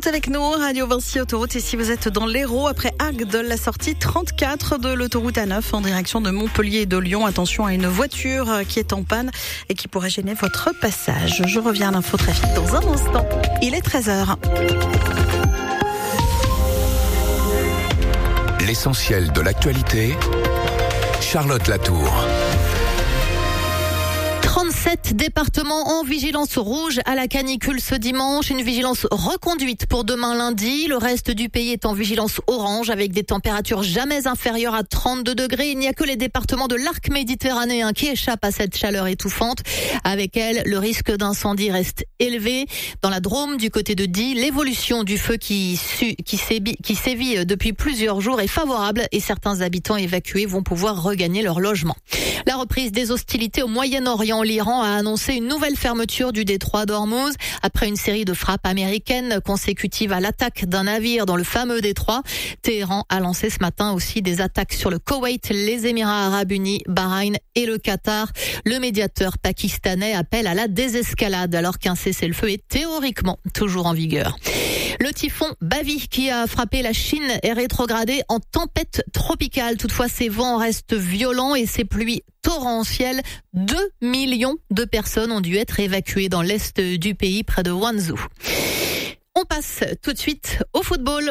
route avec nous, Radio Vinci Autoroute. Et si vous êtes dans l'Hérault, après Agde, la sortie 34 de l'autoroute A9 en direction de Montpellier et de Lyon, attention à une voiture qui est en panne et qui pourrait gêner votre passage. Je reviens à l'infotrafic dans un instant. Il est 13h. L'essentiel de l'actualité, Charlotte Latour. 37 départements en vigilance rouge à la canicule ce dimanche. Une vigilance reconduite pour demain lundi. Le reste du pays est en vigilance orange avec des températures jamais inférieures à 32 degrés. Il n'y a que les départements de l'arc méditerranéen qui échappent à cette chaleur étouffante. Avec elle, le risque d'incendie reste élevé. Dans la Drôme, du côté de Die, l'évolution du feu qui sévit depuis plusieurs jours est favorable et certains habitants évacués vont pouvoir regagner leur logement. La reprise des hostilités au Moyen-Orient. L'Iran a annoncé une nouvelle fermeture du détroit d'Ormuz après une série de frappes américaines consécutives à l'attaque d'un navire dans le fameux détroit. Téhéran a lancé ce matin aussi des attaques sur le Koweït, les Émirats arabes unis, Bahreïn et le Qatar. Le médiateur pakistanais appelle à la désescalade alors qu'un cessez-le-feu est théoriquement toujours en vigueur. Le typhon Bavi qui a frappé la Chine est rétrogradé en tempête tropicale. Toutefois, ses vents restent violents et ses pluies torrentielles. 2 millions de personnes ont dû être évacuées dans l'est du pays, près de Wanzhou. On passe tout de suite au football,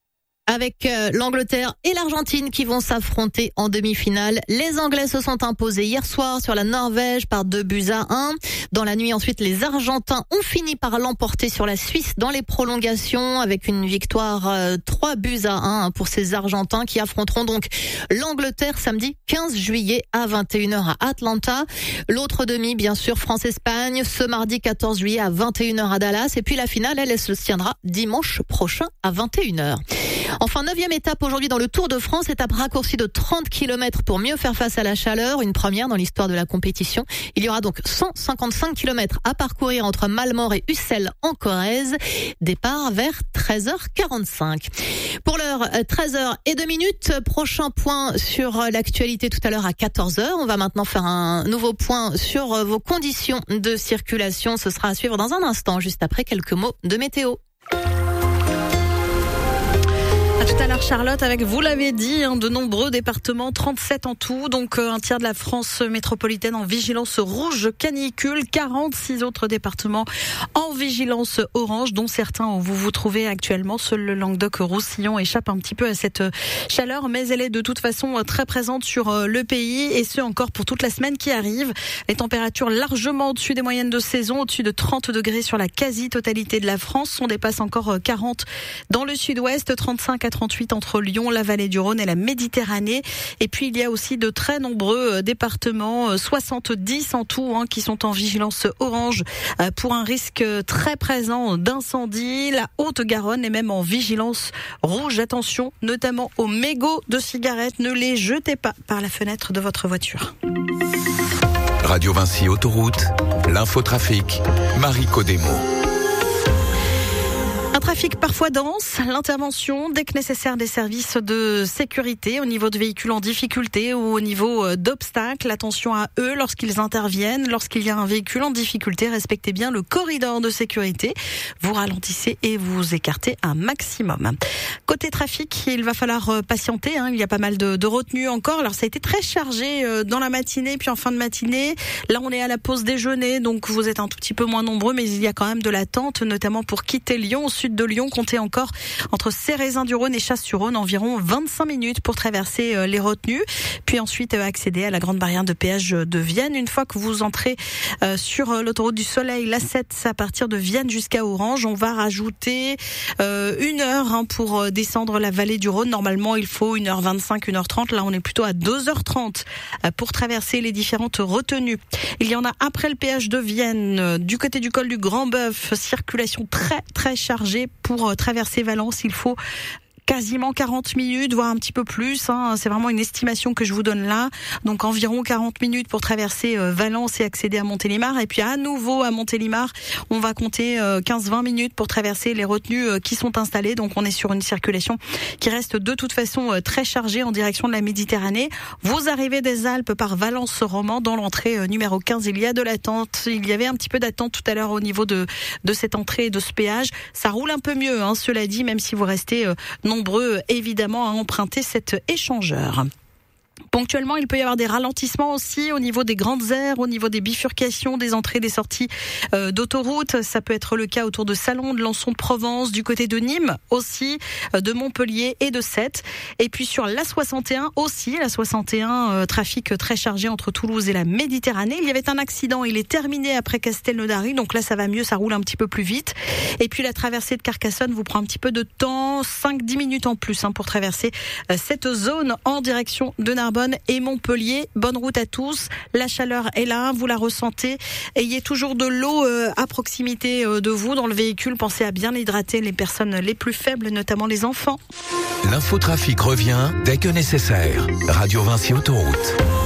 avec l'Angleterre et l'Argentine qui vont s'affronter en demi-finale. Les Anglais se sont imposés hier soir sur la Norvège par 2-1. Dans la nuit ensuite, les Argentins ont fini par l'emporter sur la Suisse dans les prolongations avec une victoire 3-1 pour ces Argentins qui affronteront donc l'Angleterre samedi 15 juillet à 21h à Atlanta. L'autre demi, bien sûr, France-Espagne, ce mardi 14 juillet à 21h à Dallas. Et puis la finale, elle se tiendra dimanche prochain à 21h. Enfin, 9e étape aujourd'hui dans le Tour de France, étape raccourcie de 30 km pour mieux faire face à la chaleur, une première dans l'histoire de la compétition. Il y aura donc 155 km à parcourir entre Malmort et Ussel en Corrèze. Départ vers 13h45. Pour l'heure, 13h02. Prochain point sur l'actualité tout à l'heure à 14h. On va maintenant faire un nouveau point sur vos conditions de circulation. Ce sera à suivre dans un instant, juste après quelques mots de météo. Tout à l'heure, Charlotte, avec, vous l'avez dit, de nombreux départements, 37 en tout, donc un tiers de la France métropolitaine en vigilance rouge canicule, 46 autres départements en vigilance orange, dont certains où vous vous trouvez actuellement. Seul le Languedoc-Roussillon échappe un petit peu à cette chaleur, mais elle est de toute façon très présente sur le pays, et ce encore pour toute la semaine qui arrive. Les températures largement au-dessus des moyennes de saison, au-dessus de 30 degrés sur la quasi-totalité de la France. On dépasse encore 40 dans le sud-ouest, 35 à 38 entre Lyon, la vallée du Rhône et la Méditerranée. Et puis il y a aussi de très nombreux départements, 70 en tout, qui sont en vigilance orange pour un risque très présent d'incendie. La Haute-Garonne est même en vigilance rouge. Attention, notamment aux mégots de cigarettes. Ne les jetez pas par la fenêtre de votre voiture. Radio Vinci Autoroute, l'infotrafic, Marie Codemo. Un trafic parfois dense, l'intervention dès que nécessaire des services de sécurité au niveau de véhicules en difficulté ou au niveau d'obstacles. Attention à eux lorsqu'ils interviennent. Lorsqu'il y a un véhicule en difficulté, respectez bien le corridor de sécurité. Vous ralentissez et vous écartez un maximum. Côté trafic, il va falloir patienter. Il y a pas mal de retenues encore. Alors ça a été très chargé dans la matinée puis en fin de matinée. Là on est à la pause déjeuner, donc vous êtes un tout petit peu moins nombreux, mais il y a quand même de l'attente, notamment pour quitter Lyon. Au sud de Lyon, comptez encore entre Cérézin-du-Rhône et Chasse-sur-Rhône environ 25 minutes pour traverser les retenues, puis ensuite accéder à la grande barrière de péage de Vienne. Une fois que vous entrez sur l'autoroute du Soleil, l'A7 à partir de Vienne jusqu'à Orange, on va rajouter 1 heure pour descendre la vallée du Rhône. Normalement, il faut 1h25, 1h30. Là, on est plutôt à 2h30 pour traverser les différentes retenues. Il y en a après le péage de Vienne, du côté du col du Grand Bœuf, circulation très très chargée. Pour traverser Valence, il faut quasiment 40 minutes, voire un petit peu plus. C'est vraiment une estimation que je vous donne là. Donc environ 40 minutes pour traverser Valence et accéder à Montélimar. Et puis à nouveau à Montélimar, on va compter 15-20 minutes pour traverser les retenues qui sont installées. Donc on est sur une circulation qui reste de toute façon très chargée en direction de la Méditerranée. Vous arrivez des Alpes par Valence-Romand. Dans l'entrée numéro 15, il y a de l'attente. Il y avait un petit peu d'attente tout à l'heure au niveau de cette entrée et de ce péage. Ça roule un peu mieux, cela dit, même si vous restez nombreux évidemment à emprunter cet échangeur. Ponctuellement, il peut y avoir des ralentissements aussi au niveau des grandes aires, au niveau des bifurcations, des entrées, des sorties d'autoroute. Ça peut être le cas autour de Salon, de Lançon, de Provence, du côté de Nîmes aussi, de Montpellier et de Sète. Et puis sur l'A61 aussi, l'A61, trafic très chargé entre Toulouse et la Méditerranée. Il y avait un accident, il est terminé après Castelnaudary, donc là ça va mieux, ça roule un petit peu plus vite. Et puis la traversée de Carcassonne vous prend un petit peu de temps, 5-10 minutes en plus pour traverser cette zone en direction de Narbonne et Montpellier. Bonne route à tous. La chaleur est là, vous la ressentez. Ayez toujours de l'eau à proximité de vous dans le véhicule. Pensez à bien hydrater les personnes les plus faibles, notamment les enfants. L'infotrafic revient dès que nécessaire. Radio Vinci Autoroute.